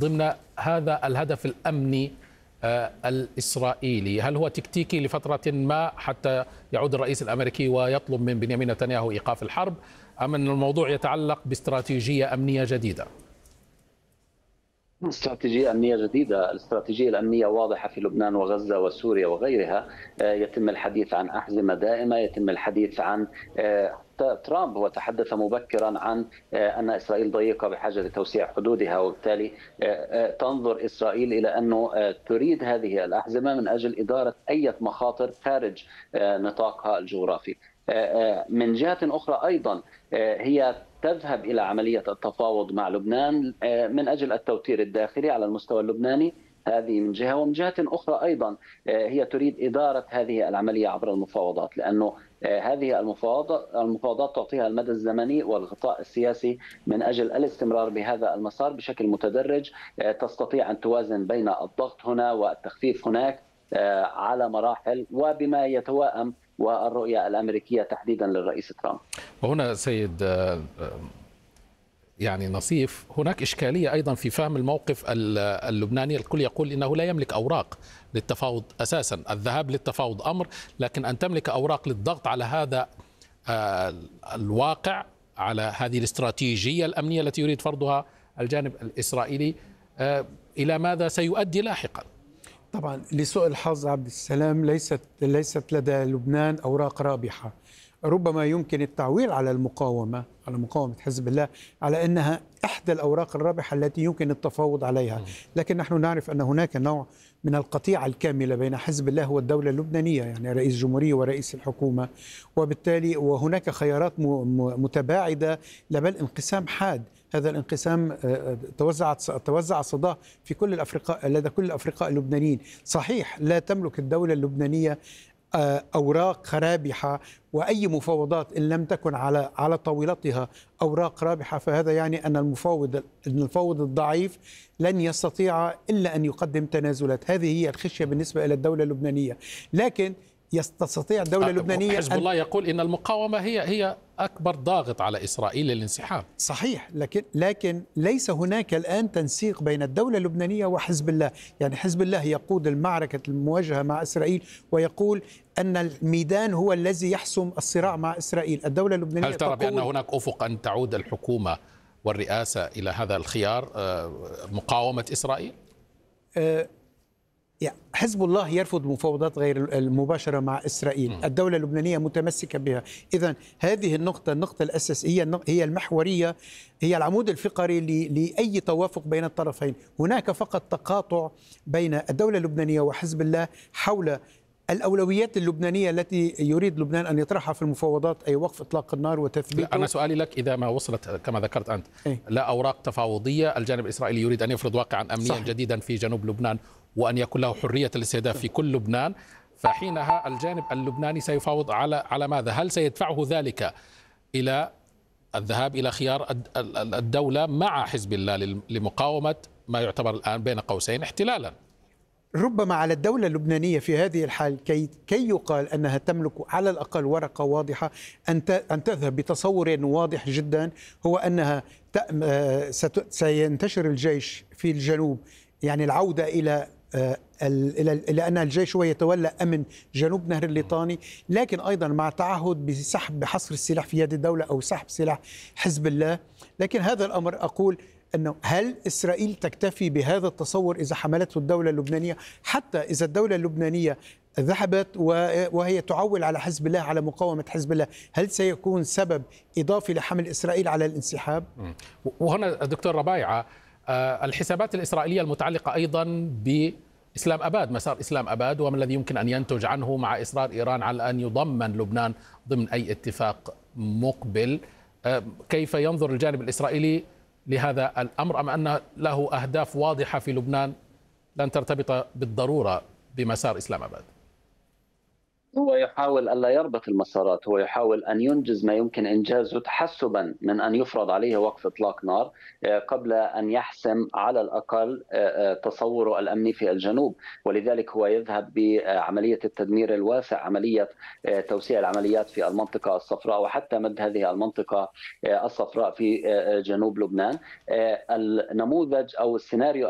ضمن هذا الهدف الأمني الإسرائيلي؟ هل هو تكتيكي لفترة ما حتى يعود الرئيس الأمريكي ويطلب من بنيامين نتنياهو إيقاف الحرب، أم أن الموضوع يتعلق باستراتيجية أمنية جديدة؟ استراتيجية أمنية جديدة. الاستراتيجية الأمنية واضحة في لبنان وغزة وسوريا وغيرها. يتم الحديث عن أحزمة دائمة، يتم الحديث عن ترامب هو تحدث مبكرا عن أن إسرائيل ضيقة بحاجة لتوسيع حدودها، وبالتالي تنظر إسرائيل إلى أنه تريد هذه الأحزمة من أجل إدارة أي مخاطر خارج نطاقها الجغرافي. من جهة أخرى أيضا هي تذهب إلى عملية التفاوض مع لبنان من أجل التوتير الداخلي على المستوى اللبناني، هذه من جهة. ومن جهة أخرى أيضا هي تريد إدارة هذه العملية عبر المفاوضات، لأنه هذه المفاوضات تعطيها المدى الزمني والغطاء السياسي من أجل الاستمرار بهذا المسار بشكل متدرج. تستطيع أن توازن بين الضغط هنا والتخفيف هناك على مراحل وبما يتوائم والرؤية الأمريكية تحديدا للرئيس ترامب. وهنا سيد نصيف، هناك إشكالية أيضا في فهم الموقف اللبناني. الكل يقول إنه لا يملك أوراق للتفاوض أساسا. الذهاب للتفاوض أمر، لكن أن تملك أوراق للضغط على هذا الواقع، على هذه الاستراتيجية الأمنية التي يريد فرضها الجانب الإسرائيلي، إلى ماذا سيؤدي لاحقا؟ طبعا لسوء الحظ عبد السلام ليست لدى لبنان أوراق رابحة. ربما يمكن التعويل على مقاومة حزب الله على أنها إحدى الأوراق الرابحة التي يمكن التفاوض عليها، لكن نحن نعرف أن هناك نوع من القطيعة الكاملة بين حزب الله والدولة اللبنانية، يعني رئيس الجمهورية ورئيس الحكومة، وبالتالي وهناك خيارات متباعدة بل انقسام حاد. هذا الانقسام توزع صداه في كل الأفرقاء، لدى كل الأفرقاء اللبنانيين. صحيح لا تملك الدولة اللبنانية أوراق رابحة، وأي مفاوضات إن لم تكن على طاولتها أوراق رابحة، فهذا يعني أن المفاوض الضعيف لن يستطيع إلا أن يقدم تنازلات. هذه هي الخشية بالنسبة إلى الدولة اللبنانية. لكن تستطيع الدولة اللبنانية. حزب الله يقول إن المقاومة هي أكبر ضاغط على إسرائيل للانسحاب. صحيح، لكن ليس هناك الآن تنسيق بين الدولة اللبنانية وحزب الله. يعني حزب الله يقود المعركة المواجهة مع إسرائيل ويقول أن الميدان هو الذي يحسم الصراع مع إسرائيل. الدولة اللبنانية هل ترى بأن هناك أفق أن تعود الحكومة والرئاسة إلى هذا الخيار، مقاومة إسرائيل؟ حزب الله يرفض المفاوضات غير المباشرة مع إسرائيل. الدولة اللبنانية متمسكة بها. إذن هذه النقطة الأساسية هي المحورية، هي العمود الفقري لأي توافق بين الطرفين. هناك فقط تقاطع بين الدولة اللبنانية وحزب الله حول الأولويات اللبنانية التي يريد لبنان أن يطرحها في المفاوضات، أي وقف إطلاق النار وتثبيته. أنا سؤالي لك، إذا ما وصلت كما ذكرت أنت لا أوراق تفاوضية، الجانب الإسرائيلي يريد أن يفرض واقعا أمنيا جديدا في جنوب لبنان وأن يكون له حرية الاستهداف في كل لبنان، فحينها الجانب اللبناني سيفاوض على ماذا؟ هل سيدفعه ذلك إلى الذهاب إلى خيار الدولة مع حزب الله لمقاومة ما يعتبر الآن بين قوسين احتلالا؟ ربما على الدولة اللبنانية في هذه الحال كي يقال أنها تملك على الأقل ورقة واضحة، أن تذهب بتصور واضح جدا، هو أنها سينتشر الجيش في الجنوب، يعني العودة إلى أن الجيش هو يتولى أمن جنوب نهر الليطاني، لكن أيضا مع تعهد بحصر السلاح في يد الدولة أو سحب سلاح حزب الله. لكن هذا الأمر أقول أنه هل إسرائيل تكتفي بهذا التصور إذا حملته الدولة اللبنانية؟ حتى إذا الدولة اللبنانية ذهبت وهي تعول على حزب الله، على مقاومة حزب الله، هل سيكون سبب إضافي لحمل إسرائيل على الانسحاب؟ وهنا دكتور ربايعة، الحسابات الإسرائيلية المتعلقة أيضا بإسلام أباد، مسار إسلام أباد، وما الذي يمكن أن ينتج عنه مع إصرار إيران على أن يضمن لبنان ضمن أي اتفاق مقبل. كيف ينظر الجانب الإسرائيلي لهذا الأمر، أم أن له أهداف واضحة في لبنان لن ترتبط بالضرورة بمسار إسلام أباد؟ هو يحاول ألا يربط المسارات، هو يحاول أن ينجز ما يمكن إنجازه تحسبا من أن يفرض عليه وقف إطلاق نار قبل أن يحسم على الأقل تصوره الأمني في الجنوب. ولذلك هو يذهب بعملية التدمير الواسع، عملية توسيع العمليات في المنطقة الصفراء وحتى مد هذه المنطقة الصفراء في جنوب لبنان. النموذج أو السيناريو